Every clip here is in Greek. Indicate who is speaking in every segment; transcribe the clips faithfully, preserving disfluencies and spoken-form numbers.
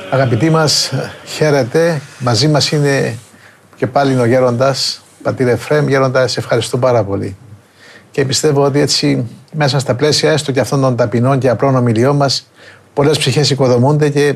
Speaker 1: Αγαπητοί μας, χαίρετε. Μαζί μας είναι και πάλι ο Γέροντας, πατήρ Εφραίμ. Γέροντα, σε ευχαριστώ πάρα πολύ. Και πιστεύω ότι έτσι μέσα στα πλαίσια έστω και αυτών των ταπεινών και απλών ομιλιών μας, πολλές ψυχές οικοδομούνται και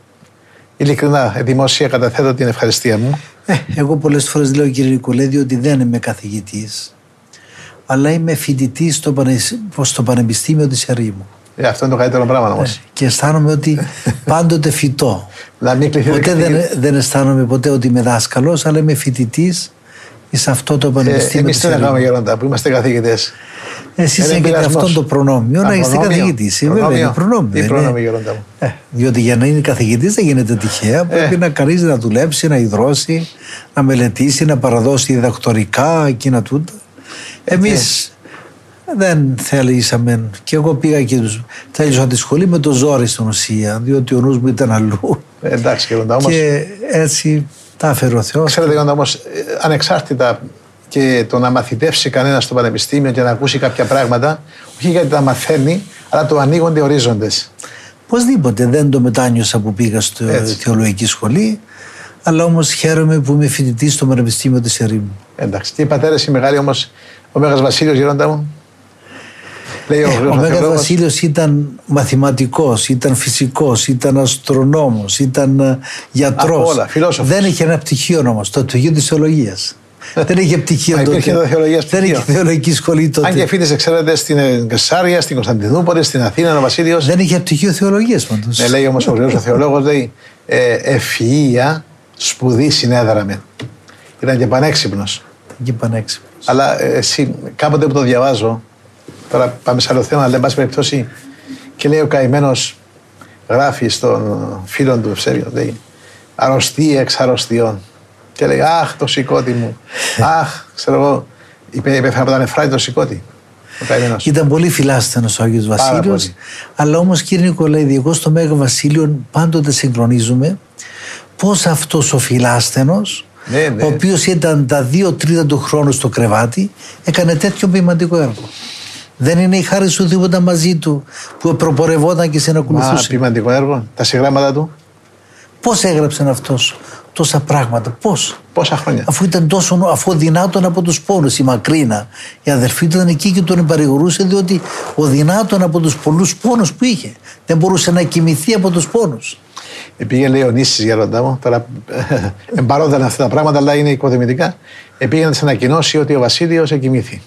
Speaker 1: ειλικρινά, δημόσια καταθέτω την ευχαριστία μου.
Speaker 2: Ε, εγώ πολλές φορές λέω, κύριε Νικολέδη, ότι δεν είμαι καθηγητής, αλλά είμαι φοιτητής στο, πανε, στο Πανεπιστήμιο της Ερήμου.
Speaker 1: Ε, αυτό είναι το καλύτερο πράγμα όμως.
Speaker 2: Ε, και αισθάνομαι ότι πάντοτε φοιτώ. Ποτέ δεν, δεν αισθάνομαι ποτέ ότι είμαι δάσκαλος, αλλά είμαι φοιτητής σε αυτό το Πανεπιστήμιο.
Speaker 1: Ε, εμείς τι να κάνουμε, Γέροντα, που είμαστε καθηγητές.
Speaker 2: Εσείς έχετε αυτό το προνόμιο να είστε καθηγητής. Βέβαια, είναι προνόμιο.
Speaker 1: Τι προνόμιο, Γέροντα μου.
Speaker 2: Ε, διότι για να είναι καθηγητής δεν γίνεται τυχαία. Ε. Πρέπει να κανείς να δουλέψει, να ιδρώσει, να μελετήσει, να παραδώσει διδακτορικά, εκείνα τούτα. Εμείς ε. δεν θελήσαμε. Και εγώ πήγα και θέλησα τη σχολή με το ζόρι στην ουσία, διότι ο νους μου ήταν αλλού.
Speaker 1: Ε, εντάξει, Γέροντα, όμως.
Speaker 2: Και έτσι τα έφερε ο Θεός.
Speaker 1: Ξέρετε, Γέροντα, όμως, ανεξάρτητα και το να μαθητεύσει κανένα στο πανεπιστήμιο και να ακούσει κάποια πράγματα, όχι γιατί τα μαθαίνει, αλλά το ανοίγονται ορίζοντες.
Speaker 2: Οπωσδήποτε δεν το μετάνιωσα που πήγα στη θεολογική σχολή, αλλά όμως χαίρομαι που είμαι φοιτητής στο Πανεπιστήμιο της Ερήμου.
Speaker 1: Εντάξει. Και οι πατέρες οι μεγάλοι όμως, ο Μέγας Βασίλειος, Γέροντα μου. Λέει ο,
Speaker 2: ε, ο Μέγας Βασίλειος ήταν μαθηματικός, ήταν φυσικός, ήταν αστρονόμος, ήταν γιατρός.
Speaker 1: Όλα, φιλόσοφος.
Speaker 2: Δεν είχε ένα πτυχίο όμως, το πτυχίο της θεολογίας. Δεν είχε πτυχίο τότε. Δεν είχε θεολογική σχολή τότε.
Speaker 1: Αν και φοιτησε, ξέρετε, στην Κεσάρια, στην Κωνσταντινούπολη, στην Αθήνα, ο Βασίλειος.
Speaker 2: Δεν είχε πτυχίο θεολογίας πάντως.
Speaker 1: Ναι, λέει όμως ο γρήγορος ο θεολόγος, λέει ε, ευφυΐα σπουδή συνέδραμε. Ήταν και πανέξυπνος.
Speaker 2: Και πανέξυπνος.
Speaker 1: Αλλά ε, εσύ, κάποτε που το διαβάζω, τώρα πάμε σε άλλο θέμα, αλλά εν πάση περιπτώσει, και λέει ο καημένος, γράφει στον φίλον του Ευσέβιο, λέει αρρωστή εξ αρρωστιών. Και λέει, αχ, το σηκώτη μου. Αχ, ξέρω εγώ, υπέφερα από τα νεφρά το σηκώτη.
Speaker 2: Ήταν πολύ φιλάστενος ο Άγιος Βασίλειος. Αλλά όμως, κύριε Νικολέδη, εγώ στο Μέγα Βασίλειο πάντοτε συγχρονίζουμε πώς αυτός ο φιλάστενος,
Speaker 1: ναι, ναι.
Speaker 2: ο οποίος ήταν τα δύο τρίτα του χρόνου στο κρεβάτι, έκανε τέτοιο ποιηματικό έργο. Δεν είναι η χάρη σου τίποτα μαζί του που προπορευόταν και συνακολουθούσε.
Speaker 1: Μα, ποιηματικό έργο, τα συγγράμματα του.
Speaker 2: Πώς έγραψαν αυτός τόσα πράγματα, πώς.
Speaker 1: Πόσα χρόνια.
Speaker 2: Αφού ήταν τόσο αφού δυνάτον από τους πόνους. Η Μακρίνα, η αδερφή του ήταν εκεί και τον παρηγορούσε, διότι ο δυνάτον από τους πολλούς πόνους που είχε. Δεν μπορούσε να κοιμηθεί από τους πόνους.
Speaker 1: Πήγε, λέει ο Νήσης, Γέροντά μου, τώρα εμπαρόνταν αυτά τα πράγματα, αλλά είναι οικοδομητικά. Πήγε να της ανακοινώσει ότι ο Βασίλειος εκοιμήθη.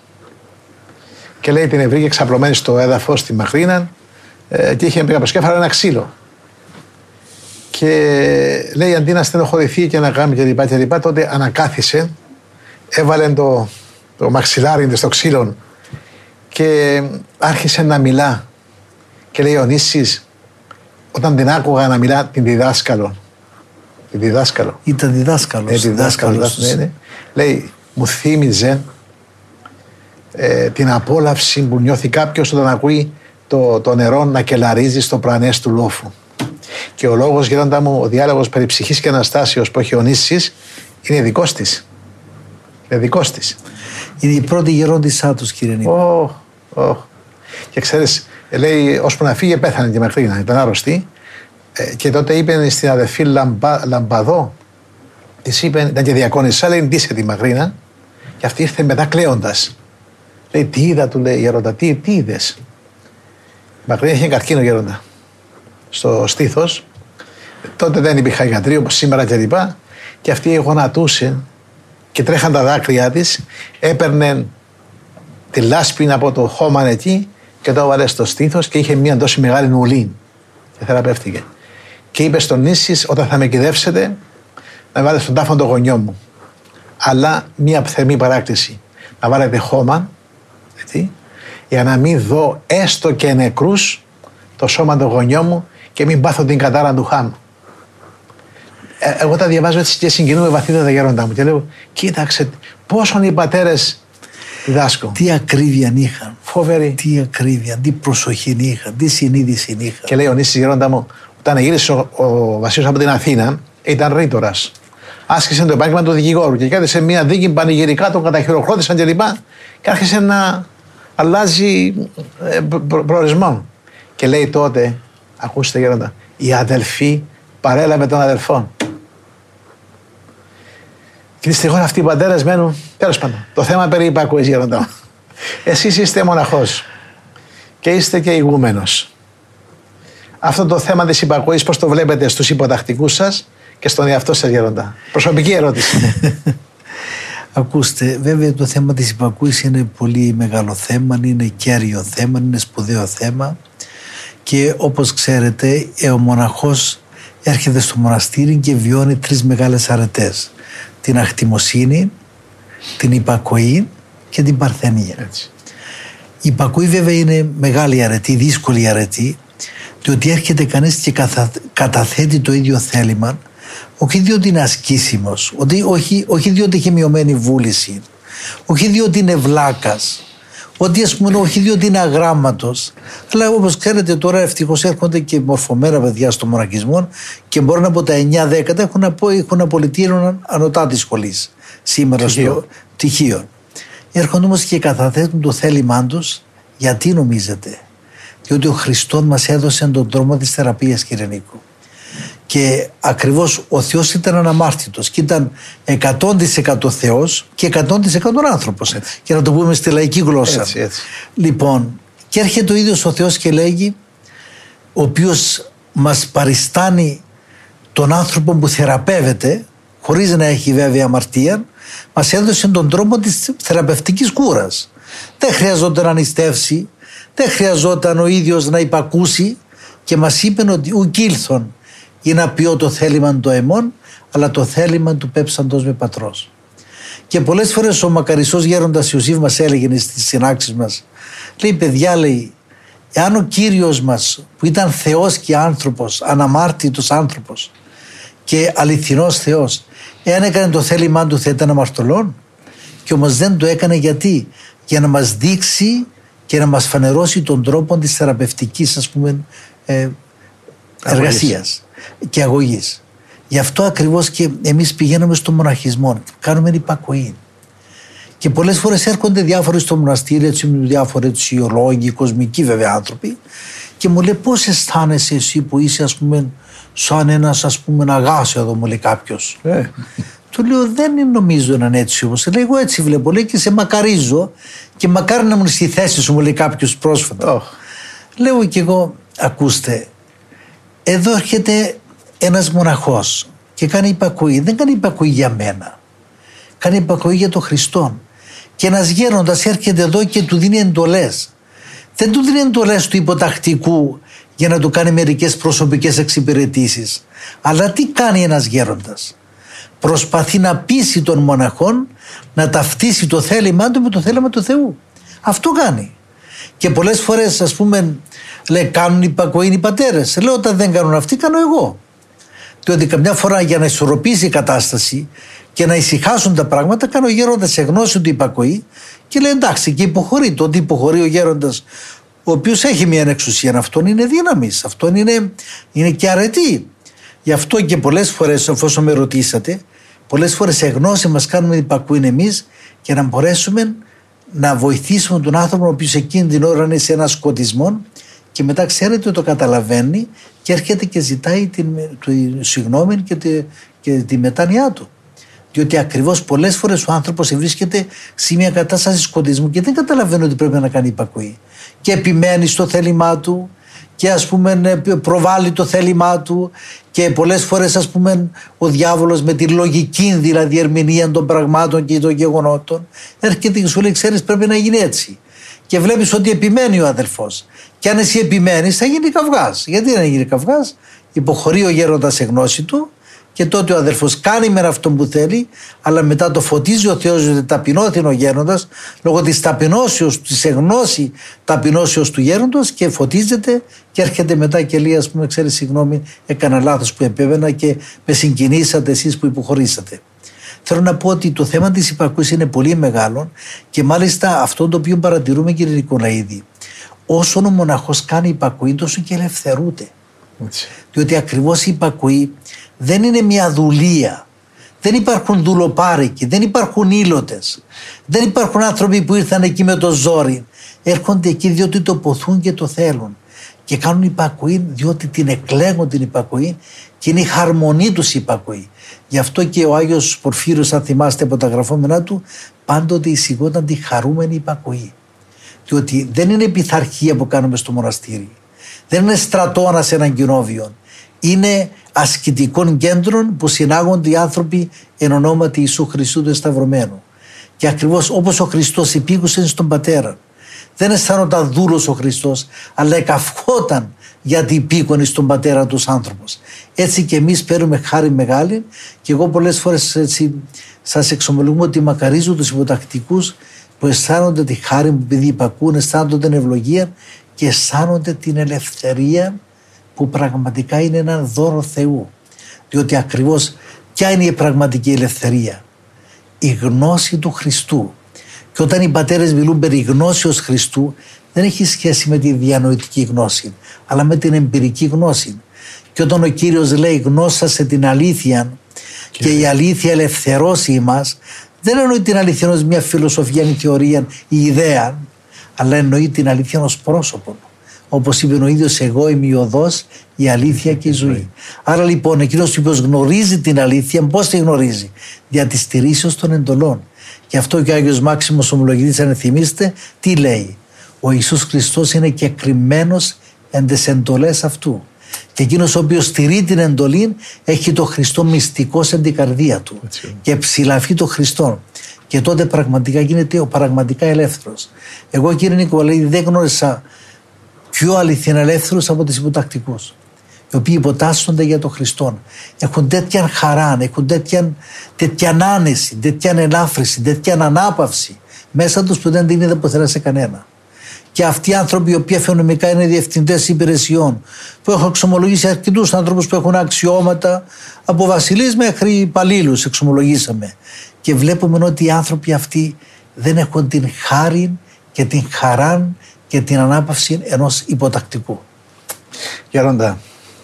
Speaker 1: Και λέει την βρήκε ξαπλωμένη στο έδαφος στη Μακρίνα και είχε πει από σκέφαρα ένα ξύλο. Και λέει αντί να στενοχωρηθεί και να κάνει κλπ. κλπ. Τότε ανακάθισε, έβαλε το, το μαξιλάρι της στο ξύλο και άρχισε να μιλά. Και λέει ο Νήσης, όταν την άκουγα να μιλά, την διδάσκαλο. Την διδάσκαλο.
Speaker 2: Ήταν διδάσκαλος.
Speaker 1: Ε, διδάσκαλος, ναι, ναι. Λέει, μου θύμιζε ε, την απόλαυση που νιώθει κάποιος όταν ακούει το, το νερό να κελαρίζει στο πρανές του λόφου. Και ο λόγος, Γέροντα μου, ο διάλογος περί ψυχής και αναστάσεως που έχει ο Νήσης είναι δικός της. Είναι δικός της.
Speaker 2: Είναι η πρώτη γερόντισά τους, κύριε Νίκο.
Speaker 1: Oh, oh. Και ξέρεις, λέει, ώσπου να φύγει πέθανε και Μακρίνα, ήταν άρρωστη. Ε, και τότε είπε στην αδερφή Λαμπα, Λαμπαδό, της είπε, ήταν και διακόνισσα, λέει, ντύσε τη Μακρίνα. Και αυτή ήρθε μετά κλαίοντας. Λέει, τι είδα, του λέει, Γέροντα, τι, τι είδες. Η Μακρίνα είχε καρκίνο, Γέροντα, στο στήθος. Τότε δεν υπήρχε γιατροί όπως σήμερα κλπ. Και, και αυτή γονατούσε και τρέχαν τα δάκρυά της, έπαιρνε τη λάσπη από το χώμα εκεί και το έβαλε στο στήθος και είχε μια τόσο μεγάλη νουλή και θεραπεύτηκε. Και είπε στον Νήσης, όταν θα με κυδεύσετε, να βάλετε στον τάφο το γονιό μου. Αλλά μια θερμή παράκτηση. Να βάλετε χώμα, έτσι, για να μην δω έστω και νεκρούς το σώμα του γονιό μου και μην πάθω την κατάρα του χάμου. Ε, εγώ τα διαβάζω έτσι και συγκινούμε βαθύτερα, Γέροντά μου, και λέω, κοίταξε πόσον οι πατέρες διδάσκω.
Speaker 2: Τι ακρίβεια είχαν.
Speaker 1: Φοβερή.
Speaker 2: Τι ακρίβεια, τι προσοχή είχαν, τι συνείδηση είχαν.
Speaker 1: Και λέει ο Νήσης, Γέροντα μου, όταν γύρισε ο, ο Βασίλειος από την Αθήνα, ήταν ρήτορας. Άσκησε το επάγγελμα του δικηγόρου και κάθισε μια δίκη πανηγυρικά, τον καταχειροκρότησαν κλπ. Και, και άρχισε να αλλάζει ε, προ, προορισμό. Και λέει τότε, ακούστε Γέροντα, οι αδελφοί παρέλαβε των αδελφών. Και δυστυχώς αυτοί οι πατέρες μένουν. Τέλος πάντων, το θέμα περί υπακούης, γέροντα. Εσείς είστε μοναχός και είστε και ηγούμενος. Αυτό το θέμα της υπακούης πώς το βλέπετε στους υποτακτικούς σας και στον εαυτό σας, γέροντα? Προσωπική ερώτηση.
Speaker 2: Ακούστε, βέβαια το θέμα της υπακούης είναι πολύ μεγάλο θέμα, είναι κέριο θέμα, είναι σπουδαίο θέμα και όπως ξέρετε ο μοναχός έρχεται στο μοναστήρι και βιώνει τρεις μεγάλες αρετές: την αχτιμοσύνη, την υπακοή και την παρθενία. Έτσι. Η υπακοή βέβαια είναι μεγάλη αρετή, δύσκολη αρετή, διότι έρχεται κανείς και καθα... καταθέτει το ίδιο θέλημα, όχι διότι είναι ασκήσιμος, όχι, όχι διότι έχει μειωμένη βούληση, όχι διότι είναι βλάκας, ότι ας πούμε, όχι διότι είναι αγράμματος, αλλά όπως ξέρετε τώρα ευτυχώς έρχονται και μορφωμένα παιδιά στο μοναχισμό και μπορούν από τα εννιά δέκα έχουν, απο, έχουν απολυτήριο ανωτά της σχολής σήμερα Τυχείο. στο πτυχίο. Έρχονται όμως και καταθέτουν το θέλημά τους. Γιατί νομίζετε? Διότι ο Χριστός μας έδωσε τον τρόμο της θεραπείας, κύριε Νίκο. Και ακριβώς ο Θεός ήταν αναμάρτητος και ήταν εκατό τοις εκατό Θεός και εκατό τοις εκατό άνθρωπος, έτσι. Για να το πούμε στη λαϊκή γλώσσα.
Speaker 1: Έτσι, έτσι.
Speaker 2: Λοιπόν, και έρχεται ο ίδιος ο Θεός και λέγει, ο οποίος μας παριστάνει τον άνθρωπο που θεραπεύεται, χωρίς να έχει βέβαια αμαρτία, μας έδωσε τον τρόπο της θεραπευτικής κούρας. Δεν χρειαζόταν να νηστεύσει, δεν χρειαζόταν ο ίδιος να υπακούσει και μας είπε ότι ουκ ήλθον ή να ποιώ το θέλημα το αιμών, αλλά το θέλημα του πέψαντος με πατρός. Και πολλές φορές ο μακαριστός γέροντας Ιωσήφ μας έλεγε στις συνάξεις μας, λέει, παιδιά, λέει, εάν ο Κύριος μας που ήταν Θεός και άνθρωπος, αναμάρτητος άνθρωπος και αληθινός Θεός, εάν έκανε το θέλημά του θα ήταν αμαρτωλόν? Και όμως δεν το έκανε γιατί? Για να μας δείξει και να μας φανερώσει τον τρόπο της θεραπευτικής, ας πούμε, ε, εργασίας και αγωγής. Γι' αυτό ακριβώς και εμείς πηγαίνουμε στο μοναχισμό, κάνουμε υπακοή. Και πολλές φορές έρχονται διάφοροι στο μοναστήρι, έτσι, διάφοροι ιολόγοι, κοσμικοί βέβαια άνθρωποι, και μου λέει, πώς αισθάνεσαι εσύ που είσαι, ας πούμε, σαν ένας, ας πούμε, αγάσιο εδώ, μου λέει κάποιος. Ε. Του λέω, δεν νομίζω να είναι έτσι όμως. Λέει, εγώ έτσι βλέπω, λέει, και σε μακαρίζω και μακάρι να ήμουν στη θέση σου, μου λέει κάποιος πρόσφατα. Oh. Λέω κι εγώ, ακούστε, εδώ έρχεται ένας μοναχός και κάνει υπακοή. Δεν κάνει υπακοή για μένα. Κάνει υπακοή για τον Χριστό. Και ένας γέροντας έρχεται εδώ και του δίνει εντολές. Δεν του δίνει εντολές του υποτακτικού για να του κάνει μερικές προσωπικές εξυπηρετήσεις. Αλλά τι κάνει ένας γέροντας? Προσπαθεί να πείσει τον μοναχόν να ταυτίσει το θέλημά του με το θέλημα του Θεού. Αυτό κάνει. Και πολλές φορές, ας πούμε, λέει, κάνουν υπακοή οι πατέρες. Λέω, όταν δεν κάνουν αυτοί, κάνω εγώ. Διότι καμιά φορά για να ισορροπήσει η κατάσταση και να ησυχάσουν τα πράγματα, κάνω ο γέροντας σε γνώση του υπακοή και λέει, εντάξει, και υποχωρεί. Το ότι υποχωρεί ο γέροντας, ο οποίος έχει μια εξουσία, αυτόν είναι δύναμης, αυτόν είναι, είναι και αρετή. Γι' αυτό και πολλές φορές, εφόσον με ρωτήσατε, πολλές φορές σε γνώση μας κάνουμε υπακοή εμείς και να μπορέσουμε να βοηθήσουμε τον άνθρωπο ο οποίος εκείνη την ώρα είναι σε ένα σκοτισμό και μετά ξέρετε ότι το καταλαβαίνει και έρχεται και ζητάει τη, τη συγγνώμη και τη, και τη μετάνοιά του. Διότι ακριβώς πολλές φορές ο άνθρωπος βρίσκεται σε μια κατάσταση σκοτισμού και δεν καταλαβαίνει ότι πρέπει να κάνει υπακοή. Και επιμένει στο θέλημά του και, ας πούμε, προβάλλει το θέλημά του και πολλές φορές, ας πούμε, ο διάβολος με τη λογική δηλαδή ερμηνεία των πραγμάτων και των γεγονότων έρχεται και σου λέει, ξέρεις, πρέπει να γίνει έτσι. Και βλέπεις ότι επιμένει ο αδελφός. Και αν εσύ επιμένεις θα γίνει καυγάς. Γιατί να γίνει καυγάς? Υποχωρεί ο γέροντας σε γνώση του και τότε ο αδελφός κάνει με αυτόν που θέλει, αλλά μετά το φωτίζει ο Θεός, ότι ταπεινώθη ο γέροντας λόγω της ταπεινώσεως, της εγνώση ταπεινώσεως του γέροντος και φωτίζεται και έρχεται μετά και λέει, ας πούμε, ξέρεις, συγγνώμη, έκανα λάθος που επέβαινα και με συγκινήσατε εσείς που υποχωρήσατε. Θέλω να πω ότι το θέμα της υπακούης είναι πολύ μεγάλο και μάλιστα αυτό το οποίο παρατηρούμε, κύριε Νικολαίδη, όσο ο μοναχός κάνει υπακούη, τόσο και ελευθερούται. Έτσι. Διότι ακριβώς η υπακούη δεν είναι μια δουλεία. Δεν υπάρχουν δουλοπάρικοι, δεν υπάρχουν ήλωτες, δεν υπάρχουν άνθρωποι που ήρθαν εκεί με το ζόρι. Έρχονται εκεί διότι το ποθούν και το θέλουν. και κάνουν υπακοή διότι την εκλέγουν την υπακοή και είναι η χαρμονή τους η υπακοή. Γι' αυτό και ο Άγιος Πορφύριος, αν θυμάστε από τα γραφόμενά του, πάντοτε εισηγόταν τη χαρούμενη υπακοή. Διότι δεν είναι πειθαρχία που κάνουμε στο μοναστήρι. Δεν είναι στρατώνας έναν κοινόβιο. Είναι ασκητικών κέντρων που συνάγονται οι άνθρωποι εν ονόματι Ιησού Χριστού του Σταυρωμένου. Και ακριβώς όπως ο Χριστός υπήκουσε στον Πατέρα. Δεν αισθάνονταν δούλος ο Χριστός, αλλά εκαυχόταν γιατί υπήκονε στον Πατέρα τους άνθρωπος. Έτσι και εμείς παίρνουμε χάρη μεγάλη, και εγώ πολλές φορές έτσι σας εξομολογούμε ότι μακαρίζω τους υποτακτικούς που αισθάνονται τη χάρη μου επειδή υπακούν, αισθάνονται την ευλογία και αισθάνονται την ελευθερία που πραγματικά είναι ένα δώρο Θεού. Διότι ακριβώς ποια είναι η πραγματική ελευθερία? Η γνώση του Χριστού. Και όταν οι πατέρες μιλούν περί γνώσεως Χριστού, δεν έχει σχέση με τη διανοητική γνώση, αλλά με την εμπειρική γνώση. Και όταν ο Κύριος λέει γνώσασε την αλήθεια και, και η αλήθεια ελευθερώσει εμάς, δεν εννοεί την αλήθεια ως μια φιλοσοφία ή θεωρία ή ιδέα, αλλά εννοεί την αλήθεια ως πρόσωπο. Όπως είπε ο ίδιος, εγώ είμαι η οδός, η αλήθεια και η ζωή. Άρα λοιπόν εκείνος ο οποίος γνωρίζει την αλήθεια, πώς τη γνωρίζει? Δια της τηρήσεως των εντολών. Γι' αυτό και ο Άγιος Μάξιμος Ομολογητής, αν θυμίστε, τι λέει? Ο Ιησούς Χριστός είναι κεκριμμένος εν τες εντολές αυτού. Και εκείνος ο οποίος στηρεί την εντολή έχει το Χριστό μυστικό σε την καρδία του. Έτσι. Και ψηλαφεί το Χριστό. Και τότε πραγματικά γίνεται ο πραγματικά ελεύθερος. Εγώ, κύριε Νικολαίδη, δεν γνώρισα πιο αληθινά ελεύθερους από τις υποτακτικούς, οι οποίοι υποτάσσονται για τον Χριστό. Έχουν τέτοια χαρά, έχουν τέτοια, τέτοια άνεση, τέτοια ελάφρυνση, τέτοια ανάπαυση μέσα τους που δεν την είδε ποτέ σε κανένα. Και αυτοί οι άνθρωποι, οι οποίοι φαινομικά είναι διευθυντές υπηρεσιών, που έχω εξομολογήσει αρκετούς άνθρωπους που έχουν αξιώματα, από βασιλείς μέχρι υπαλλήλους εξομολογήσαμε. Και βλέπουμε ότι οι άνθρωποι αυτοί δεν έχουν την χάρη και την χαρά και την ανάπαυση ενός υποτακτικού.
Speaker 1: Γέροντα,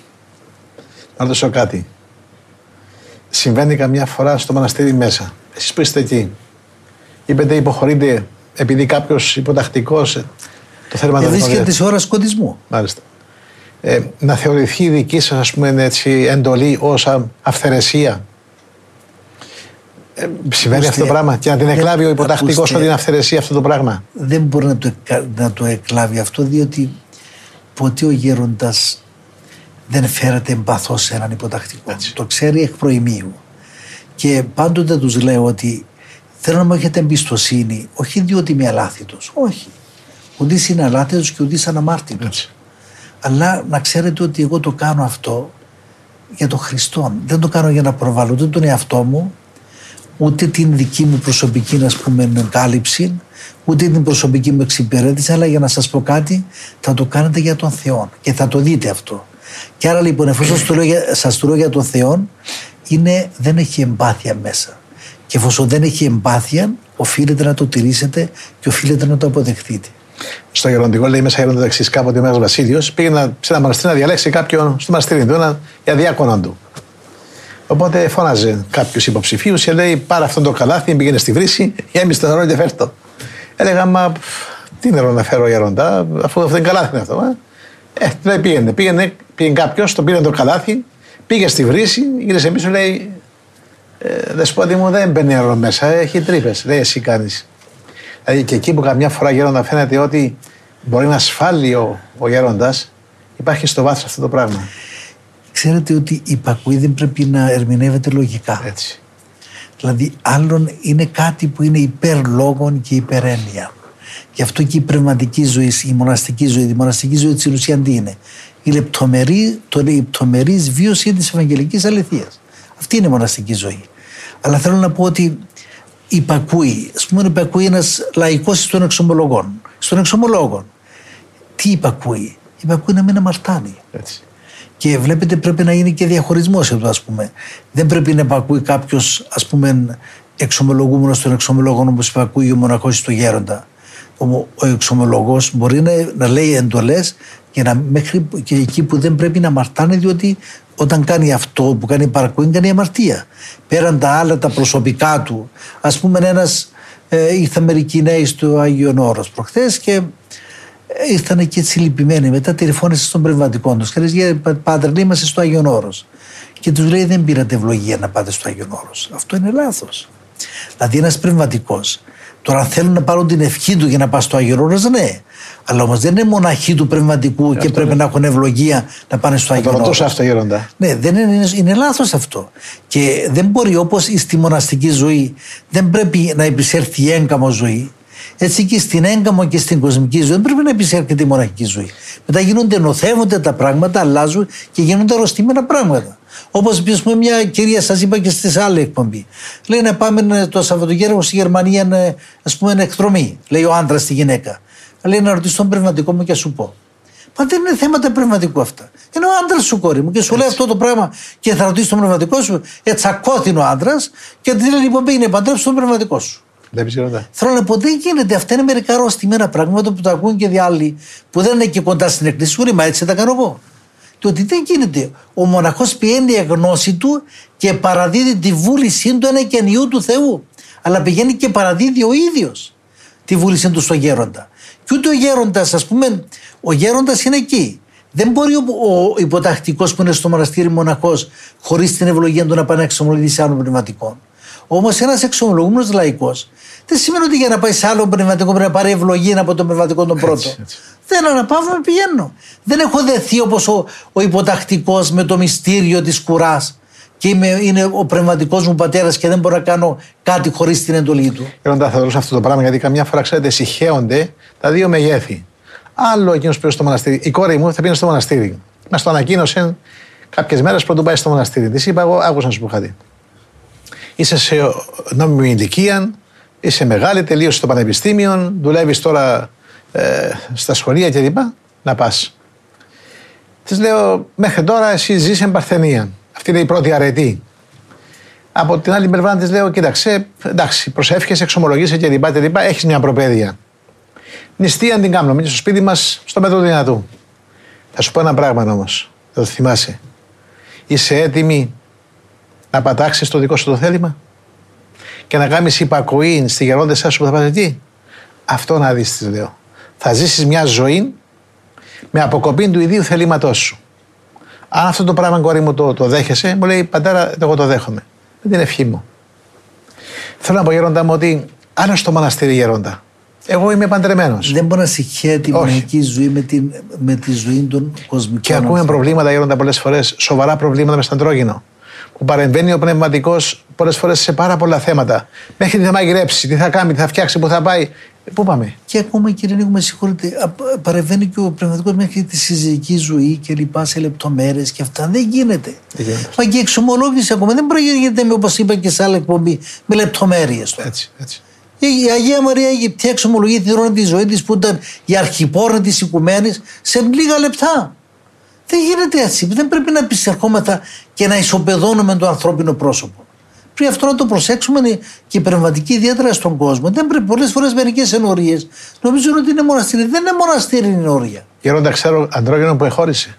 Speaker 1: να ρωτήσω κάτι. Συμβαίνει καμιά φορά στο μοναστήρι μέσα. Εσείς που είστε εκεί, είπετε υποχωρείτε επειδή κάποιος υποτακτικός το θέλουμε να το
Speaker 2: βρίσκεται της ώρας σκοτισμού.
Speaker 1: Μάλιστα. Ε, να θεωρηθεί η δική σας, ας πούμε, έτσι, εντολή ως αυθαιρεσία. Ε, συμβαίνει αυτό το πράγμα και να την εκλάβει ο υποτακτικός ότι είναι αυθαιρεσία αυτό το πράγμα?
Speaker 2: Δεν μπορεί να το, να το εκλάβει αυτό, διότι ποτέ ο γέροντας δεν φέρεται εμπαθώς σε έναν υποτακτικό. Έτσι. Το ξέρει εκ προημίου. Και πάντοτε τους λέω ότι θέλω να μου έχετε εμπιστοσύνη, όχι διότι είμαι αλάθητος, όχι. Ούτε είναι αλάθητος και ούτε είναι αναμάρτητος. Αλλά να ξέρετε ότι εγώ το κάνω αυτό για τον Χριστό. Δεν το κάνω για να προβάλλω ούτε τον εαυτό μου, ούτε την δική μου προσωπική, ας πούμε, κάλυψη, ούτε την προσωπική μου εξυπηρέτηση, αλλά για να σας πω κάτι, θα το κάνετε για τον Θεό και θα το δείτε αυτό. Και άρα λοιπόν, εφόσον σας το λέω για τον Θεό, είναι, δεν έχει εμπάθεια μέσα. Και εφόσον δεν έχει εμπάθεια, οφείλετε να το τηρήσετε και οφείλετε να το αποδεχτείτε.
Speaker 1: Στο γεροντικό λέει μέσα γέροντα εξής, κάποτε ο Μέγας Βασίλειος πήγε σε ένα μοναστήρι να διαλέξει κάποιον στο μοναστήρι του, ένα για διάκονο του. Οπότε φώναζε κάποιους υποψηφίους και λέει: πάρε αυτόν το καλάθι, πήγαινε στη βρύση, γέμισε το νερό και φέρ' το. Έλεγα: μα τι νερό να φέρω, γέροντα, αφού αυτό είναι καλάθι είναι αυτό. Ε, λέει: πήγαινε, πήγαινε, πήγαινε κάποιος, το πήρε το καλάθι, πήγε στη βρύση, γύρισε πίσω, λέει: ε, δεσπότη μου, δεν μπαίνει νερό μέσα, έχει τρύπες. Λέει: εσύ κάνεις. Δηλαδή και εκεί που καμιά φορά, γέροντα, φαίνεται ότι μπορεί να ασφάλει ο, ο γέροντας, υπάρχει στο βάθος αυτό το πράγμα.
Speaker 2: Ξέρετε ότι η υπακοή δεν πρέπει να ερμηνεύεται λογικά.
Speaker 1: Έτσι.
Speaker 2: Δηλαδή, άλλον είναι κάτι που είναι υπέρ λόγων και υπέρ έννοια. Γι' αυτό και η πνευματική ζωή, η μοναστική ζωή, η μοναστική ζωή της ουσία τι είναι? Η λεπτομερή, το λεπτομερής βίωση της Ευαγγελικής αληθείας. Αυτή είναι η μοναστική ζωή. Αλλά θέλω να πω ότι υπακούει, ας πούμε, υπακούει ένας λαϊκός των εξομολογών. Στον εξομολόγων. Τι υπακούει? Υπακούει να μην αμαρτάνει.
Speaker 1: Έτσι.
Speaker 2: Και βλέπετε, πρέπει να είναι και διαχωρισμός εδώ, ας πούμε. Δεν πρέπει να υπακούει κάποιος, ας πούμε, εξομολογούμενος των εξομολόγων, όπως υπακούει ο μοναχός στο γέροντα. Ο, ο εξομολόγος μπορεί να, να λέει εντολές και, να, μέχρι και εκεί που δεν πρέπει να αμαρτάνει, διότι όταν κάνει αυτό που κάνει υπακούει, κάνει αμαρτία. Πέραν τα άλλα, τα προσωπικά του. Ας πούμε, ένας ε, ήρθε μερικοί νέοι στο Άγιον Όρος προχθές και ήρθαν και έτσι λυπημένοι. Μετά τηλεφώνησε στον πνευματικό του και λέει: Πάτερ, είμαστε στο Άγιον Όρος. Και του λέει: Δεν πήρατε ευλογία να πάτε στο Άγιον Όρος. Αυτό είναι λάθος. Δηλαδή, ένας πνευματικός, τώρα αν θέλουν να πάρουν την ευχή του για να πάει στο Άγιον Όρος, ναι. Αλλά όμως δεν είναι μοναχοί του πνευματικού και, και πρέπει είναι. να έχουν ευλογία να πάνε στο Άγιον Όρος.
Speaker 1: Το ρωτούσα αυτό, Γέροντα.
Speaker 2: Ναι, δεν είναι, είναι, είναι λάθος αυτό. Και δεν μπορεί, όπως στη μοναστική ζωή, δεν πρέπει να επισέλθει η έγκαμο ζωή. Έτσι και στην έγκαμο και στην κοσμική ζωή δεν πρέπει να επισέρχεται η μοναχική ζωή. Μετά γίνονται, νοθεύονται τα πράγματα, αλλάζουν και γίνονται αρρωστημένα πράγματα. Όπως μια κυρία, σας είπα και στη άλλη εκπομπή. Λέει να πάμε το Σαββατοκύριακο στη Γερμανία, ας πούμε, εκδρομή. Λέει ο άντρας στη γυναίκα. Λέει να ρωτήσω τον πνευματικό μου και σου πω. Μα δεν είναι θέματα πνευματικού αυτά. Είναι ο άντρας σου, κόρη μου, και σου λέει αυτό το πράγμα και θα ρωτήσει τον πνευματικό σου. Ετσακώθην ο άντρας και τη λέει λοιπόν πήγαινε παντρέψει τον πνευματικό σου. Θέλω να πω, δεν γίνεται. Αυτά είναι μερικά αρρωστημένα πράγματα που τα ακούν και διάλοι που δεν είναι και κοντά στην εκκλησία. Μα έτσι τα κάνω εγώ. Το ότι δεν γίνεται. Ο μοναχός πηγαίνει η γνώση του και παραδίδει τη βούλησή του ένα και ενιού του Θεού. Αλλά πηγαίνει και παραδίδει ο ίδιος τη βούλησή του στο γέροντα. Και ούτε ο γέροντας, ας πούμε, ο γέροντας είναι εκεί. Δεν μπορεί ο, ο υποτακτικός που είναι στο μοναστήρι μοναχός χωρίς την ευλογία του να πάει να εξομολογήσει σε άλλων πνευματικών. Όμως ένας εξομολογούμενος λαϊκός δεν σημαίνει ότι για να πάει σε άλλο πνευματικό πρέπει να πάρει ευλογία από τον πνευματικό τον πρώτο. Έτσι, έτσι. Δεν αναπαύομαι, πηγαίνω. Δεν έχω δεθεί όπως ο, ο υποτακτικός με το μυστήριο της κουράς και είμαι, είναι ο πνευματικός μου πατέρας και δεν μπορώ να κάνω κάτι χωρίς την εντολή του. Γέροντα,
Speaker 1: θα ρωτήσω αυτό το πράγμα γιατί καμιά φορά, ξέρετε, συχαίονται τα δύο μεγέθη. Άλλο εκείνος που πήγε στο μοναστήρι. Η κόρη μου θα πήγαινε στο μοναστήρι. Μας το ανακοίνωσε κάποιες μέρες πρωτού πάει στο μοναστήρι. Της είπα εγώ, άκουσα να σου πω κάτι. Είσαι σε νόμιμη ηλικία, είσαι μεγάλη, τελείωσε το πανεπιστήμιο, δουλεύεις τώρα ε, στα σχολεία κλπ. Να πας. Της λέω, μέχρι τώρα εσύ ζεις εν Παρθενία. Αυτή είναι η πρώτη αρετή. Από την άλλη μεριά της λέω, κοίταξε, εντάξει, προσεύχεσαι, εξομολογείσαι κλπ. Έχεις μια προπαίδεια. Νηστεία την κάνω, μείνεις στο σπίτι μας, στο μέτρο του δυνατού. Θα σου πω ένα πράγμα όμως, θα το θυμάσαι. Είσαι έτοιμη να πατάξεις το δικό σου το θέλημα και να κάνεις υπακοή στη γερόντισσά σου που θα πας εκεί. Αυτό να δεις, της λέω. Θα ζήσεις μια ζωή με αποκοπή του ιδίου θελήματός σου. Αν αυτό το πράγμα, κόρη μου, το, το δέχεσαι, μου λέει, πατέρα, εγώ το δέχομαι. Με την ευχή μου. Θέλω να πω, γέροντα μου, ότι άλλο στο μοναστήρι, γέροντα. Εγώ είμαι παντρεμένος.
Speaker 2: Δεν μπορεί να συγχαίει τη μοναχική ζωή με, την, με τη ζωή των κοσμικών.
Speaker 1: Και ακούμε προβλήματα, γέροντα, πολλές φορές, σοβαρά προβλήματα με στο αντρόγυνο. Που παρεμβαίνει ο πνευματικός πολλές φορές σε πάρα πολλά θέματα. Μέχρι τι θα μαγειρέψει, τι θα κάνει, τι θα φτιάξει, πού θα πάει. Πού πάμε.
Speaker 2: Και ακόμα, κύριε Νίκο, με συγχωρείτε, παρεμβαίνει και ο πνευματικός μέχρι τη συζυγική ζωή και λοιπά σε λεπτομέρειες και αυτά. Δεν γίνεται. Μα και η εξομολόγηση ακόμα δεν προηγείται, όπως είπα και σε άλλη εκπομπή, με λεπτομέρειες.
Speaker 1: Έτσι, έτσι.
Speaker 2: Η Αγία Μαρία Αιγυπτία εξομολογεί τη δρόμη τη ζωή τη που ήταν η αρχιπόρνη τη οικουμένης σε λίγα λεπτά. Δεν γίνεται έτσι. Δεν πρέπει να επισερχόμεθα και να ισοπεδώνουμε το ανθρώπινο πρόσωπο. Πρέπει αυτό να το προσέξουμε και η πνευματική ιδιαίτερα στον κόσμο. Δεν πρέπει πολλές φορές μερικές ενορίες νομίζουν ότι είναι μοναστήρι. Δεν είναι μοναστήρι, είναι ενορία.
Speaker 1: Γέροντα, ξέρω αντρόγυνο που εχώρισε.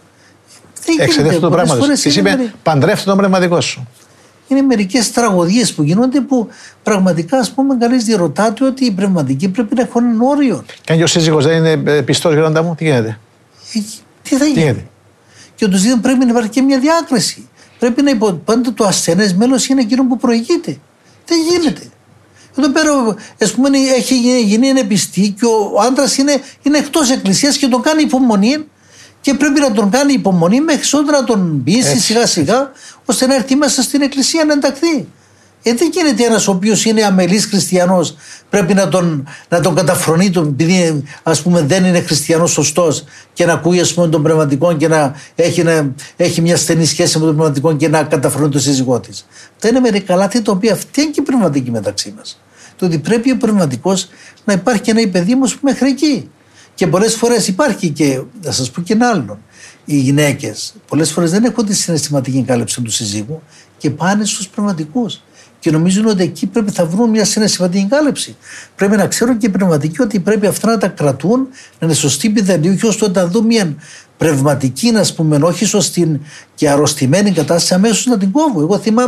Speaker 1: Εξαιρετικό το πράγμα. Τη είπε παντρεύτε τον πνευματικό σου.
Speaker 2: Είναι μερικές τραγωδίες που γίνονται που πραγματικά, ας πούμε, κανείς διερωτάται ότι οι πνευματικοί πρέπει να έχουν ένα όριο.
Speaker 1: Και αν και ο σύζυγος δεν είναι πιστός, γέροντα μου, τι γίνεται.
Speaker 2: Ε, τι θα γίνει. Και ούτως ή πρέπει να υπάρχει και μια διάκριση. Πρέπει να υπο... πάντα το ασθενές μέλος είναι εκείνο που προηγείται. Δεν γίνεται. Εδώ πέρα, ας πούμε, έχει γίνει ένα πιστή και ο άντρας είναι, είναι εκτός εκκλησίας και τον κάνει υπομονή και πρέπει να τον κάνει υπομονή μέχρι να τον πείσει σιγά σιγά ώστε να έρθει μέσα στην εκκλησία να ενταχθεί. Ε, δεν γίνεται ένας ο οποίος είναι αμελής χριστιανός πρέπει να τον, να τον καταφρονεί τον, επειδή, ας πούμε, δεν είναι χριστιανός σωστός και να ακούει, ας πούμε, τον πνευματικό και να έχει, να έχει μια στενή σχέση με τον πνευματικό και να καταφρονεί τον σύζυγό της. Αυτά είναι μερικά λάθη τα οποία φταίνουν και οι πνευματικοί μεταξύ μας. Το ότι πρέπει ο πνευματικός να υπάρχει και ένα υπεδήμος μέχρι εκεί. Και πολλές φορές υπάρχει και, να σας πω και ένα άλλο. Οι γυναίκες πολλές φορές δεν έχουν τη συναισθηματική κάλυψη του συζύγου και πάνε στους πνευματικούς. Και νομίζουν ότι εκεί πρέπει θα βρουν μια συναισθηματική κάλυψη. Πρέπει να ξέρουν και οι πνευματικοί ότι πρέπει αυτά να τα κρατούν, να είναι σωστή πειθαρχία, ώστε όταν δουν μια πνευματική, να πούμε, όχι σωστή και αρρωστημένη κατάσταση, αμέσως να την κόβουν. Εγώ θυμάμαι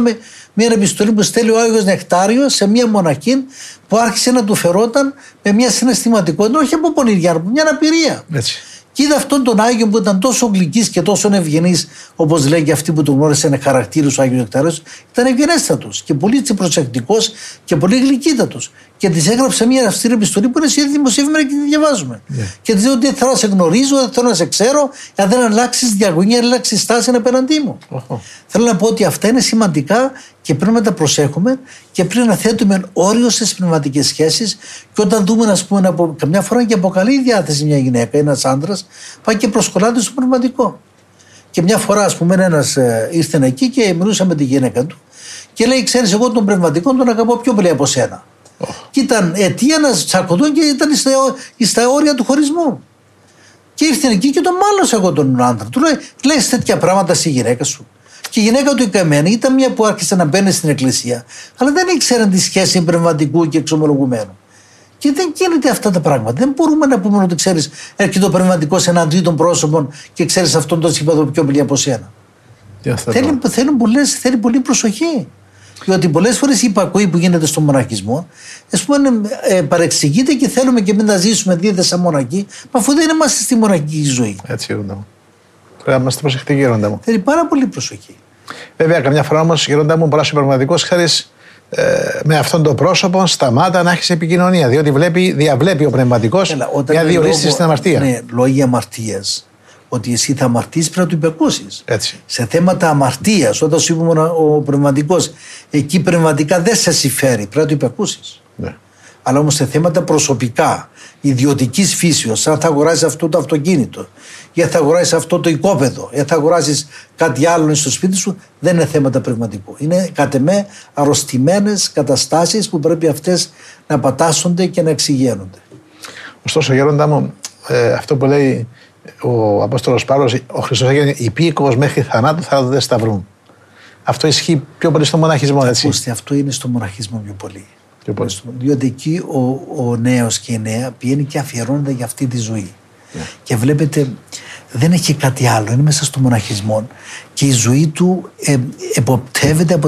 Speaker 2: μια επιστολή που στέλνει ο Άγιος Νεκτάριος σε μια μοναχή που άρχισε να του φερόταν με μια συναισθηματικότητα, όχι από πονηριά, από μια αναπηρία.
Speaker 1: Έτσι.
Speaker 2: Και είδα αυτόν τον Άγιο που ήταν τόσο γλυκής και τόσο ευγενής, όπως λέει και αυτοί που τον γνώρισαν χαρακτήρους ο Άγιος Νεκτάριος, ήταν ευγενέστατος και πολύ προσεκτικός και πολύ γλυκύτατος. Και της έγραψε μια αυστηρή επιστολή που είναι σε δημοσίευμα και τη διαβάζουμε. Yeah. Και της λέει ότι δεν θέλω να σε γνωρίζω, δεν θέλω να σε ξέρω, αν δεν αλλάξει διαγωνία, αν αλλάξει στάση απέναντί μου. Oh. Θέλω να πω ότι αυτά είναι σημαντικά και πρέπει να τα προσέχουμε και πρέπει να θέτουμε όριο στις πνευματικές σχέσεις. Και όταν δούμε, να πούμε, από, καμιά φορά και αποκαλεί διάθεση μια γυναίκα, ένας άντρας, πάει και προσκολάται στο πνευματικό. Και μια φορά, ας πούμε, ένας ε, ήρθε εκεί και μιλούσα με τη γυναίκα του και λέει: ξέρεις, εγώ τον πνευματικό τον αγαπώ πιο πολύ από σένα. Oh. Και ήταν αιτία να τσακωθούν και ήταν στα, στα όρια του χωρισμού. Και ήρθε εκεί και τον μάλωσε εγώ τον άντρα. Του λέει: λες τέτοια πράγματα στη γυναίκα σου. Και η γυναίκα του η καμένη ήταν μια που άρχισε να μπαίνει στην εκκλησία, αλλά δεν ήξερε τη σχέση πνευματικού και εξομολογουμένου. Και δεν γίνεται αυτά τα πράγματα. Δεν μπορούμε να πούμε ότι ξέρεις, έρχεται το πνευματικό σε έναν τρίτον πρόσωπο και ξέρεις αυτόν τον σύμπαντο πιο πολύ από σένα. Θέλει, θέλει, πολλές, θέλει πολύ προσοχή. Διότι πολλές φορές η υπακοή που γίνεται στον μοναχισμό, ας πούμε, ε, παρεξηγείται και θέλουμε και εμείς να ζήσουμε δίδε σαν μοναχοί, μα αφού δεν είμαστε στη μοναχική ζωή.
Speaker 1: Έτσι, γέροντα μου. Πρέπει να είμαστε προσεκτικοί, γέροντα μου.
Speaker 2: Θέλει πάρα πολύ προσοχή.
Speaker 1: Βέβαια, καμιά φορά όμως, γέροντα μου, μπορεί να είσαι πραγματικός, ξέρεις, ε, με αυτόν τον πρόσωπο σταμάτα να έχεις επικοινωνία. Διότι βλέπει, διαβλέπει ο πνευματικός μια διορίστηση στην αμαρτία.
Speaker 2: Ναι, λόγια αμαρτίας. Ότι εσύ θα αμαρτήσεις πρέπει να του υπεκούσεις. Σε θέματα αμαρτίας, όταν σου είπε ο πνευματικός, εκεί πνευματικά δεν σε συμφέρει, πρέπει να του υπεκούσεις. Ναι. Αλλά όμως σε θέματα προσωπικά, ιδιωτικής φύσεως, αν θα αγοράσεις αυτό το αυτοκίνητο, ή θα αγοράσεις αυτό το οικόπεδο, ή θα αγοράσεις κάτι άλλο στο σπίτι σου, δεν είναι θέματα πνευματικού. Είναι κατ' εμέ αρρωστημένες καταστάσεις που πρέπει αυτές να πατάσσονται και να εξηγαίνονται.
Speaker 1: Ωστόσο, γέροντα μου, ε, αυτό που λέει ο Απόστολος Παύλος, ο Χριστός έγινε υπήκοος μέχρι θανάτου θάνατο σταυρούν. Αυτό ισχύει πιο πολύ στο μοναχισμό, έτσι.
Speaker 2: Ακούστε, αυτό είναι στο μοναχισμό πιο πολύ. Πιο πολύ. Διότι εκεί ο, ο νέος και η νέα πηγαίνει και αφιερώνεται για αυτή τη ζωή. Yeah. Και βλέπετε, δεν έχει κάτι άλλο, είναι μέσα στο μοναχισμό και η ζωή του ε, εποπτεύεται από